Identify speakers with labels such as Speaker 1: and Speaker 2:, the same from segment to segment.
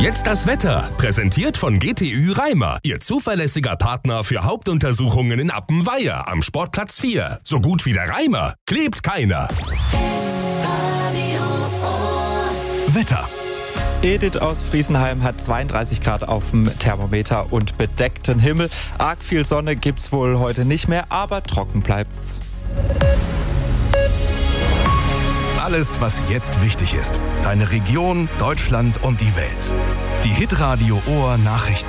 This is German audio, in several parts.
Speaker 1: Jetzt das Wetter, präsentiert von GTÜ Reimer, Ihr zuverlässiger Partner für Hauptuntersuchungen in Appenweier am Sportplatz 4. So gut wie der Reimer, klebt keiner. Wetter.
Speaker 2: Edith aus Friesenheim hat 32 Grad auf dem Thermometer und bedeckten Himmel. Arg viel Sonne gibt's wohl heute nicht mehr, aber trocken bleibt's.
Speaker 1: Alles, was jetzt wichtig ist. Deine Region, Deutschland und die Welt. Die Hitradio Ohr Nachrichten.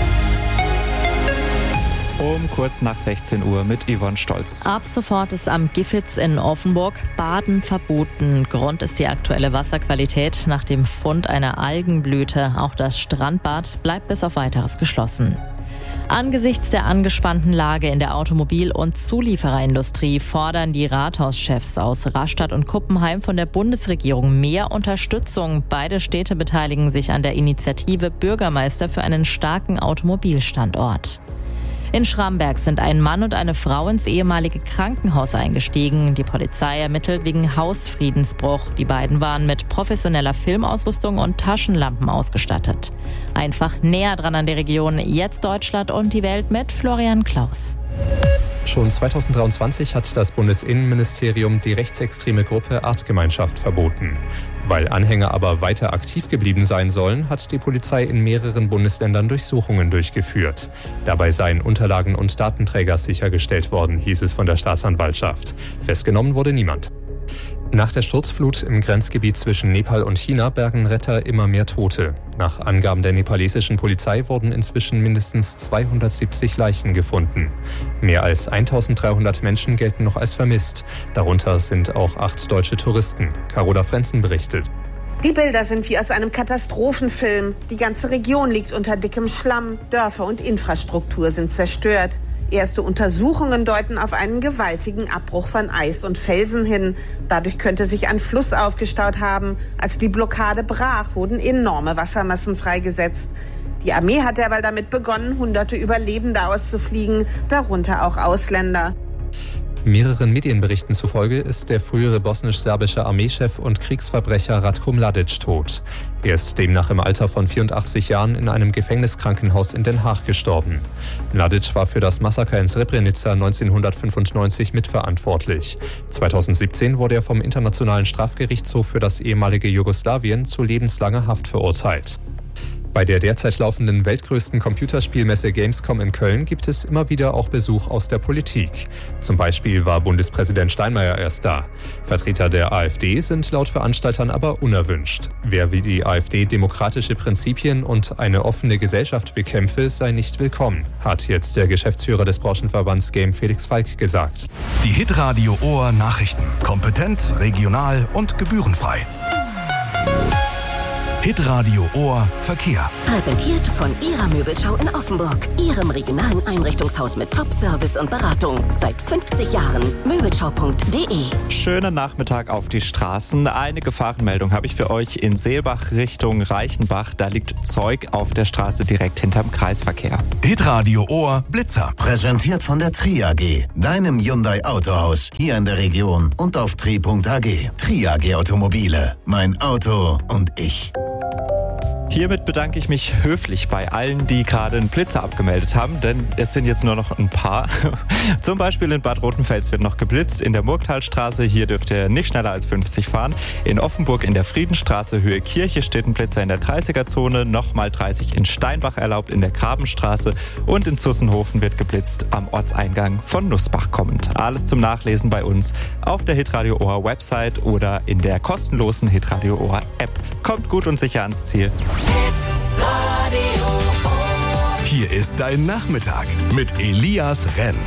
Speaker 2: Um kurz nach 16 Uhr mit Yvonne Stolz.
Speaker 3: Ab sofort ist am Gifhitz in Offenburg Baden verboten. Grund ist die aktuelle Wasserqualität nach dem Fund einer Algenblüte. Auch das Strandbad bleibt bis auf Weiteres geschlossen. Angesichts der angespannten Lage in der Automobil- und Zuliefererindustrie fordern die Rathauschefs aus Rastatt und Kuppenheim von der Bundesregierung mehr Unterstützung. Beide Städte beteiligen sich an der Initiative Bürgermeister für einen starken Automobilstandort. In Schramberg sind ein Mann und eine Frau ins ehemalige Krankenhaus eingestiegen. Die Polizei ermittelt wegen Hausfriedensbruch. Die beiden waren mit professioneller Filmausrüstung und Taschenlampen ausgestattet. Einfach näher dran an der Region. Jetzt Deutschland und die Welt mit Florian Klaus.
Speaker 4: Schon 2023 hat das Bundesinnenministerium die rechtsextreme Gruppe Artgemeinschaft verboten. Weil Anhänger aber weiter aktiv geblieben sein sollen, hat die Polizei in mehreren Bundesländern Durchsuchungen durchgeführt. Dabei seien Unterlagen und Datenträger sichergestellt worden, hieß es von der Staatsanwaltschaft. Festgenommen wurde niemand. Nach der Sturzflut im Grenzgebiet zwischen Nepal und China bergen Retter immer mehr Tote. Nach Angaben der nepalesischen Polizei wurden inzwischen mindestens 270 Leichen gefunden. Mehr als 1300 Menschen gelten noch als vermisst. Darunter sind auch 8 deutsche Touristen. Carola Frenzen berichtet.
Speaker 5: Die Bilder sind wie aus einem Katastrophenfilm. Die ganze Region liegt unter dickem Schlamm. Dörfer und Infrastruktur sind zerstört. Erste Untersuchungen deuten auf einen gewaltigen Abbruch von Eis und Felsen hin. Dadurch könnte sich ein Fluss aufgestaut haben. Als die Blockade brach, wurden enorme Wassermassen freigesetzt. Die Armee hat derweil damit begonnen, Hunderte Überlebende auszufliegen, darunter auch Ausländer.
Speaker 4: Mehreren Medienberichten zufolge ist der frühere bosnisch-serbische Armeechef und Kriegsverbrecher Ratko Mladic tot. Er ist demnach im Alter von 84 Jahren in einem Gefängniskrankenhaus in Den Haag gestorben. Mladic war für das Massaker in Srebrenica 1995 mitverantwortlich. 2017 wurde er vom Internationalen Strafgerichtshof für das ehemalige Jugoslawien zu lebenslanger Haft verurteilt. Bei der derzeit laufenden weltgrößten Computerspielmesse Gamescom in Köln gibt es immer wieder auch Besuch aus der Politik. Zum Beispiel war Bundespräsident Steinmeier erst da. Vertreter der AfD sind laut Veranstaltern aber unerwünscht. Wer wie die AfD demokratische Prinzipien und eine offene Gesellschaft bekämpfe, sei nicht willkommen, hat jetzt der Geschäftsführer des Branchenverbands Game Felix Falk gesagt.
Speaker 1: Die Hitradio Ohr Nachrichten. Kompetent, regional und gebührenfrei. Hitradio Ohr Verkehr.
Speaker 6: Präsentiert von Ihrer Möbelschau in Offenburg. Ihrem regionalen Einrichtungshaus mit Top-Service und Beratung. Seit 50 Jahren. Möbelschau.de.
Speaker 2: Schönen Nachmittag auf die Straßen. Eine Gefahrenmeldung habe ich für euch in Seelbach Richtung Reichenbach. Da liegt Zeug auf der Straße direkt hinterm Kreisverkehr.
Speaker 1: Hitradio Ohr Blitzer.
Speaker 7: Präsentiert von der Tri AG, deinem Hyundai Autohaus hier in der Region und auf tri.ag. Tri AG Automobile. Mein Auto und ich.
Speaker 2: Hiermit bedanke ich mich höflich bei allen, die gerade einen Blitzer abgemeldet haben, denn es sind jetzt nur noch ein paar. Zum Beispiel in Bad Rotenfels wird noch geblitzt, in der Murgtalstraße, hier dürft ihr nicht schneller als 50 fahren. In Offenburg in der Friedenstraße, Höhe Kirche, steht ein Blitzer in der 30er-Zone, nochmal 30 in Steinbach erlaubt, in der Grabenstraße, und in Zussenhofen wird geblitzt am Ortseingang von Nussbach kommend. Alles zum Nachlesen bei uns auf der Hitradio Ohr Website oder in der kostenlosen Hitradio Ohr App. Kommt gut und sicher ans Ziel.
Speaker 1: Hier ist dein Nachmittag mit Elias Renz.